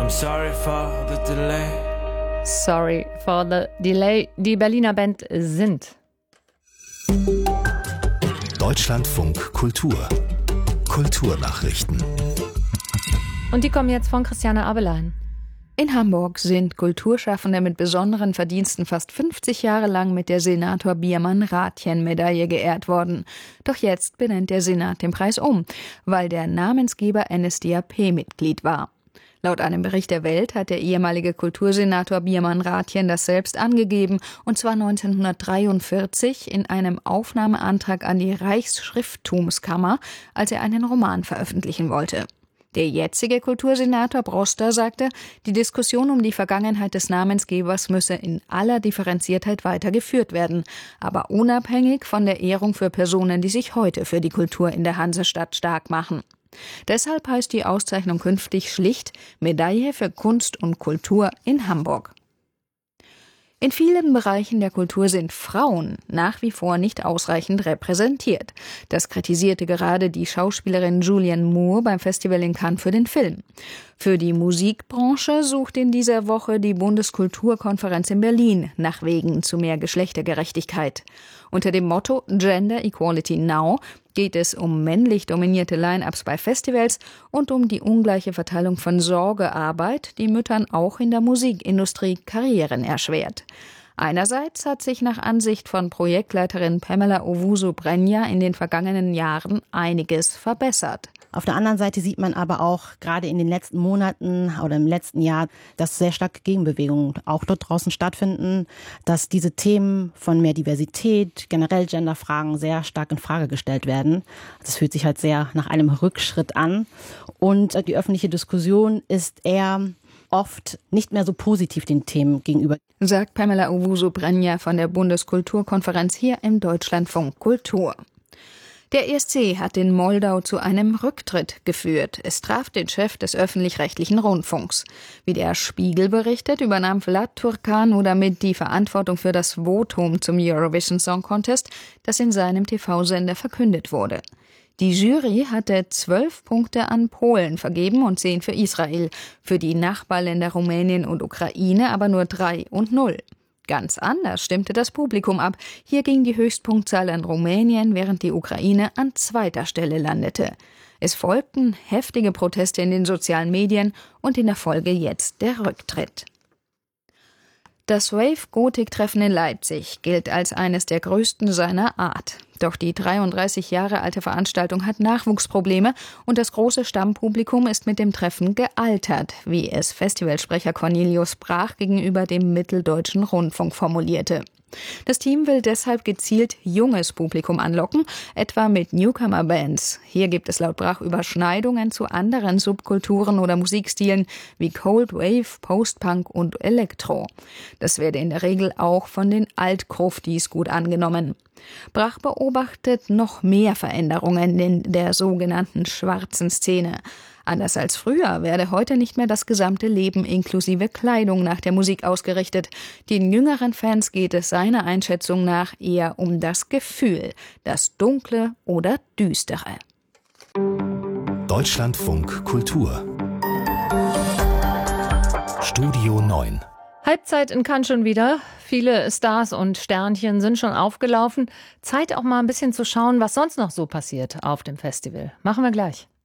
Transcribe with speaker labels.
Speaker 1: Sorry for the delay.
Speaker 2: Sorry for the delay. Die Berliner Band Sind.
Speaker 3: Deutschlandfunk Kultur. Kulturnachrichten.
Speaker 2: Und die kommen jetzt von Christiane Abelein.
Speaker 4: In Hamburg sind Kulturschaffende mit besonderen Verdiensten fast 50 Jahre lang mit der Senator Biermann-Rathjen-Medaille geehrt worden. Doch jetzt benennt der Senat den Preis um, weil der Namensgeber NSDAP-Mitglied war. Laut einem Bericht der Welt hat der ehemalige Kultursenator Biermann-Rathjen das selbst angegeben, und zwar 1943 in einem Aufnahmeantrag an die Reichsschrifttumskammer, als er einen Roman veröffentlichen wollte. Der jetzige Kultursenator Broster sagte, die Diskussion um die Vergangenheit des Namensgebers müsse in aller Differenziertheit weitergeführt werden, aber unabhängig von der Ehrung für Personen, die sich heute für die Kultur in der Hansestadt stark machen. Deshalb heißt die Auszeichnung künftig schlicht Medaille für Kunst und Kultur in Hamburg. In vielen Bereichen der Kultur sind Frauen nach wie vor nicht ausreichend repräsentiert. Das kritisierte gerade die Schauspielerin Julianne Moore beim Festival in Cannes für den Film. Für die Musikbranche sucht in dieser Woche die Bundeskulturkonferenz in Berlin nach Wegen zu mehr Geschlechtergerechtigkeit. Unter dem Motto Gender Equality Now geht es um männlich dominierte Line-ups bei Festivals und um die ungleiche Verteilung von Sorgearbeit, die Müttern auch in der Musikindustrie Karrieren erschwert. Einerseits hat sich nach Ansicht von Projektleiterin Pamela Owusu-Brenja in den vergangenen Jahren einiges verbessert.
Speaker 5: Auf der anderen Seite sieht man aber auch gerade in den letzten Monaten oder im letzten Jahr, dass sehr starke Gegenbewegungen auch dort draußen stattfinden, dass diese Themen von mehr Diversität, generell Genderfragen sehr stark in Frage gestellt werden. Das fühlt sich halt sehr nach einem Rückschritt an, und die öffentliche Diskussion ist eher oft nicht mehr so positiv den Themen gegenüber,
Speaker 4: sagt Pamela Owusu-Brenja von der Bundeskulturkonferenz hier im Deutschlandfunk Kultur. Der ESC hat in Moldau zu einem Rücktritt geführt. Es traf den Chef des öffentlich-rechtlichen Rundfunks. Wie der Spiegel berichtet, übernahm Vlad Turcanu damit die Verantwortung für das Votum zum Eurovision Song Contest, das in seinem TV-Sender verkündet wurde. Die Jury hatte 12 Punkte an Polen vergeben und 10 für Israel, für die Nachbarländer Rumänien und Ukraine aber nur 3 und 0. Ganz anders stimmte das Publikum ab. Hier ging die Höchstpunktzahl an Rumänien, während die Ukraine an zweiter Stelle landete. Es folgten heftige Proteste in den sozialen Medien und in der Folge jetzt der Rücktritt. Das Wave-Gotik-Treffen in Leipzig gilt als eines der größten seiner Art. Doch die 33 Jahre alte Veranstaltung hat Nachwuchsprobleme und das große Stammpublikum ist mit dem Treffen gealtert, wie es Festivalsprecher Cornelius Brach gegenüber dem Mitteldeutschen Rundfunk formulierte. Das Team will deshalb gezielt junges Publikum anlocken, etwa mit Newcomer-Bands. Hier gibt es laut Brach Überschneidungen zu anderen Subkulturen oder Musikstilen wie Cold Wave, Post-Punk und Elektro. Das werde in der Regel auch von den Altgruftis gut angenommen. Brach beobachtet noch mehr Veränderungen in der sogenannten schwarzen Szene. Anders als früher werde heute nicht mehr das gesamte Leben inklusive Kleidung nach der Musik ausgerichtet. Den jüngeren Fans geht es seiner Einschätzung nach eher um das Gefühl, das Dunkle oder Düstere.
Speaker 3: Deutschlandfunk Kultur. Studio 9.
Speaker 2: Halbzeit in Cannes schon wieder. Viele Stars und Sternchen sind schon aufgelaufen. Zeit auch mal ein bisschen zu schauen, was sonst noch so passiert auf dem Festival. Machen wir gleich.